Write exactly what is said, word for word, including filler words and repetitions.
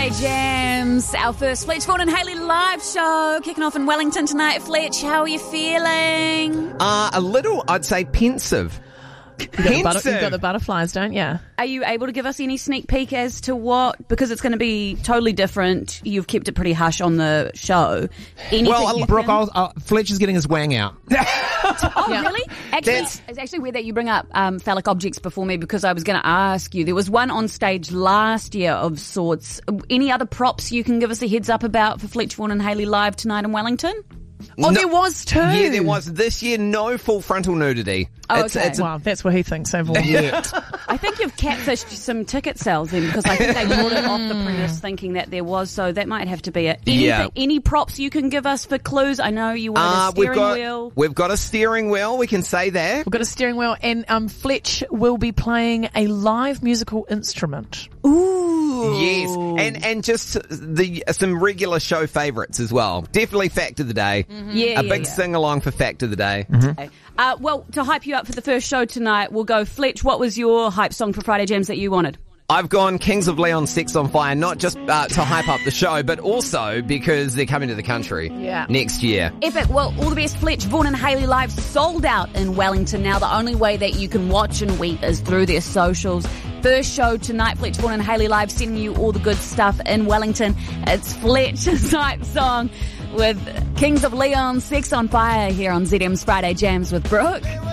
Friday Jams, our first Fletch Vaughan and Hayley live show, kicking off in Wellington tonight. Fletch, how are you feeling? Uh, a little, I'd say, pensive. You've got, the butter- you've got the butterflies, don't you? Are you able to give us any sneak peek as to what, because it's going to be totally different, you've kept it pretty hush on the show. Anything Well, you Brooke, can- I'll, uh, Fletcher's getting his wang out. Oh, Yeah. really? Actually, That's- it's actually weird that you bring up um, phallic objects before me, because I was going to ask you. There was one on stage last year of sorts. Any other props you can give us a heads up about for Fletch Vaughan and Hayley live tonight in Wellington? Oh, No- there was too. Yeah, there was. This year, no full frontal nudity. Oh, it's, okay. it's a- Wow, that's what he thinks overall. I think you've catfished some ticket sales then, because I think they brought it off the premise thinking that there was, so that might have to be it. Anything, Yeah. Any props you can give us for clues? I know you wanted uh, a steering we've got, wheel. We've got a steering wheel, we can say that. We've got a steering wheel, and um, Fletch will be playing a live musical instrument. Ooh. Yes, and and just the some regular show favourites as well. Definitely Fact of the Day. Yeah, A yeah, big yeah. sing-along for Fact of the Day. Okay. Uh, well, to hype you up for the first show tonight, we'll go, Fletch, what was your hype song for Friday Jams that you wanted? I've gone Kings of Leon, Sex on Fire, not just uh, to hype up the show, but also because they're coming to the country Yeah. next year. Epic. Well, all the best. Fletch Vaughan and Hayley live sold out in Wellington now. The only way that you can watch and weep is through their socials. First show tonight, Fletch Vaughan and Hayley live, sending you all the good stuff in Wellington. It's Fletch's hype song with Kings of Leon, Sex on Fire here on Z M's Friday Jams with Brooke.